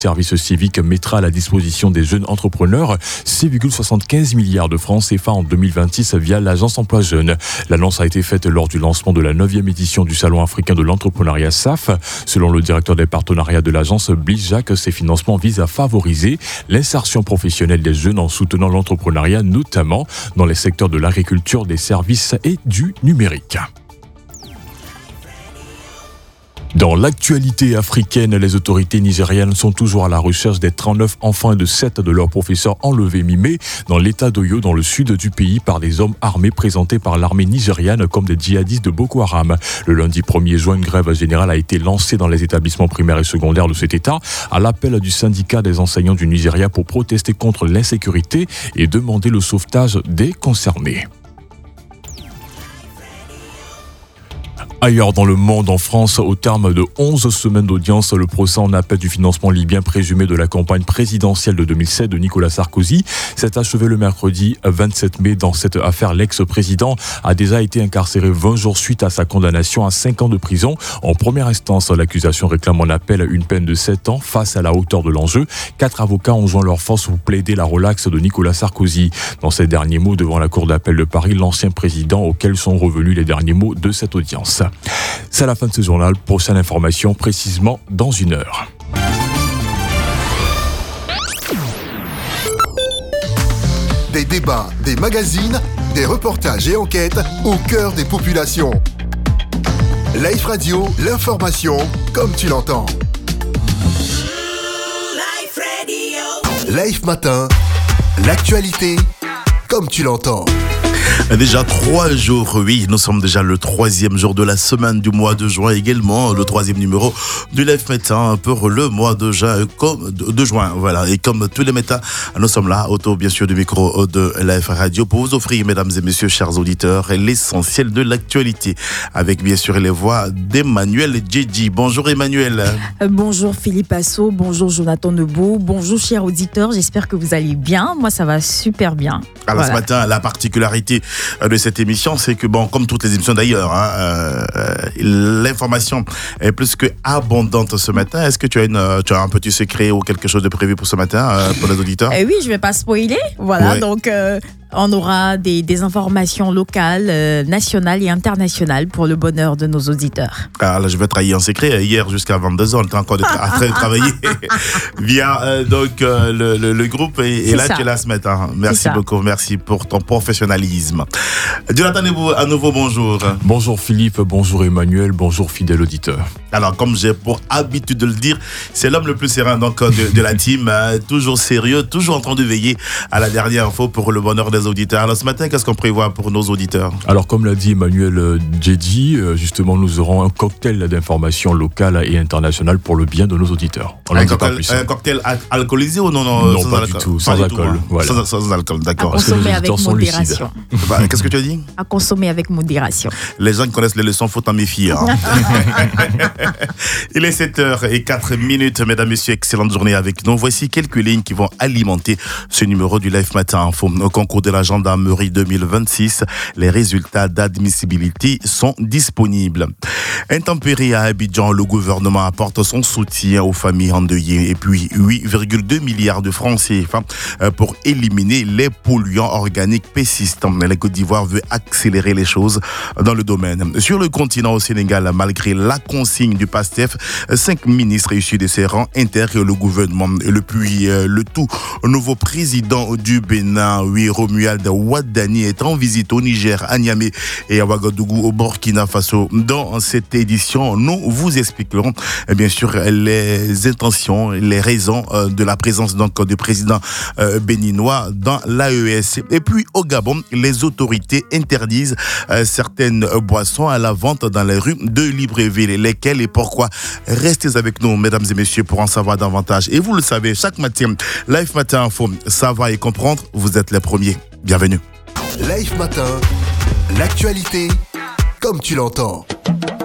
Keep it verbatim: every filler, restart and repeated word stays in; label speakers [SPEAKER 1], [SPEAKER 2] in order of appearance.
[SPEAKER 1] service civique mettra à la disposition des jeunes entrepreneurs six virgule soixante-quinze milliards de francs C F A en deux mille vingt-six via l'agence Emploi Jeunes. L'annonce a été faite lors du lancement de la neuvième édition du Salon africain de l'entrepreneuriat S A F. Selon le directeur des partenariats de l'agence, Bliss Jacques, ces financements visent à favoriser l'insertion professionnelle des jeunes en soutenant l'entrepreneuriat, notamment dans les secteurs de l'agriculture, des services et du numérique. Dans l'actualité africaine, les autorités nigérianes sont toujours à la recherche des trente-neuf enfants et de sept de leurs professeurs enlevés mi-mai dans l'état d'Oyo, dans le sud du pays, par des hommes armés présentés par l'armée nigériane comme des djihadistes de Boko Haram. Le lundi premier juin, une grève générale a été lancée dans les établissements primaires et secondaires de cet état à l'appel du syndicat des enseignants du Nigeria pour protester contre l'insécurité et demander le sauvetage des concernés. Ailleurs dans le monde, en France, au terme de onze semaines d'audience, le procès en appel du financement libyen présumé de la campagne présidentielle de deux mille sept de Nicolas Sarkozy s'est achevé le mercredi vingt-sept mai. Dans cette affaire, l'ex-président a déjà été incarcéré vingt jours suite à sa condamnation à cinq ans de prison. En première instance, l'accusation réclame en appel une peine de sept ans. Face à la hauteur de l'enjeu, quatre avocats ont joint leurs forces pour plaider la relaxe de Nicolas Sarkozy. Dans ses derniers mots devant la Cour d'appel de Paris, l'ancien président auquel sont revenus les derniers mots de cette audience. C'est la fin de ce journal. Prochaine information précisément dans une heure.
[SPEAKER 2] Des débats, des magazines, des reportages et enquêtes au cœur des populations. Life Radio, l'information comme tu l'entends.
[SPEAKER 3] Life Radio.
[SPEAKER 2] Life Matin, l'actualité comme tu l'entends.
[SPEAKER 4] Déjà trois jours, oui, nous sommes déjà le troisième jour de la semaine du mois de juin, également le troisième numéro du Life Matin pour le mois de juin, comme de juin, voilà. Et comme tous les matins, nous sommes là, autour bien sûr du micro de Life Radio, pour vous offrir, mesdames et messieurs, chers auditeurs, l'essentiel de l'actualité, avec bien sûr les voix d'Emmanuel Djedji. Bonjour Emmanuel.
[SPEAKER 5] Euh, bonjour Philippe Asso, bonjour Jonathan Nebo, bonjour chers auditeurs, j'espère que vous allez bien. Moi ça va super bien.
[SPEAKER 4] Alors
[SPEAKER 5] voilà.
[SPEAKER 4] Ce matin, la particularité de cette émission, c'est que, bon, comme toutes les émissions d'ailleurs, hein, euh, l'information est plus que abondante ce matin. Est-ce que tu as, une, tu as un petit secret ou quelque chose de prévu pour ce matin, euh, pour les auditeurs?
[SPEAKER 5] Eh oui, je ne vais pas spoiler. Voilà, ouais. donc euh, on aura des, des informations locales, euh, nationales et internationales pour le bonheur de nos auditeurs.
[SPEAKER 4] Ah, là, je vais trahir un secret. Hier, jusqu'à vingt-deux heures, on était encore de tra- à tra- travailler via euh, donc, euh, le, le, le groupe. Et, et là, ça. Tu es là ce matin. Merci beaucoup. Merci pour ton professionnalisme. Jonathan Nebo, à nouveau, bonjour.
[SPEAKER 1] Bonjour Philippe, bonjour Emmanuel, bonjour fidèle auditeur.
[SPEAKER 4] Alors, comme j'ai pour habitude de le dire, c'est l'homme le plus serein donc, de, de la team, hein, toujours sérieux, toujours en train de veiller à la dernière info pour le bonheur des auditeurs. Alors, ce matin, qu'est-ce qu'on prévoit pour nos auditeurs? Alors,
[SPEAKER 1] comme l'a dit Emmanuel Djedji, justement, nous aurons un cocktail d'informations locales et internationales pour le bien de nos auditeurs. On
[SPEAKER 4] un, cocktail, un cocktail alcoolisé ou non? Non,
[SPEAKER 1] non pas alcool. du tout, sans pas alcool.
[SPEAKER 4] Du tout, hein.
[SPEAKER 1] Voilà.
[SPEAKER 4] Sans, sans alcool, d'accord.
[SPEAKER 5] À consommer avec modération.
[SPEAKER 4] Bah, qu'est-ce que tu as dit?
[SPEAKER 5] À consommer avec modération.
[SPEAKER 4] Les gens qui connaissent les leçons, faut t'en méfier. Hein. Il est sept heures zéro quatre minutes, mesdames, messieurs, excellente journée avec nous. Voici quelques lignes qui vont alimenter ce numéro du Life Matin Info. Au concours de la gendarmerie deux mille vingt-six, les résultats d'admissibilité sont disponibles. Intempéries à Abidjan, le gouvernement apporte son soutien aux familles endeuillées. Et puis huit virgule deux milliards de francs C F A pour éliminer les polluants organiques persistants. La Côte d'Ivoire veut accélérer les choses dans le domaine. Sur le continent au Sénégal, malgré la consigne du PASTEF, cinq ministres issus de ses rangs intègrent le gouvernement. Et puis le tout nouveau président du Bénin, oui, Romuald Wadani, est en visite au Niger, à Niamey et à Ouagadougou, au Burkina Faso. Dans cette édition, nous vous expliquerons bien sûr les intentions, les raisons de la présence donc du président béninois dans l'A E S. Et puis au Gabon, les autorités interdisent certaines boissons à la vente dans les rues de Libreville. Lesquelles et pourquoi? Restez avec nous, mesdames et messieurs, pour en savoir davantage. Et vous le savez, chaque matin, Life Matin Info, savoir et comprendre, vous êtes les premiers. Bienvenue.
[SPEAKER 2] Life Matin, l'actualité comme tu l'entends.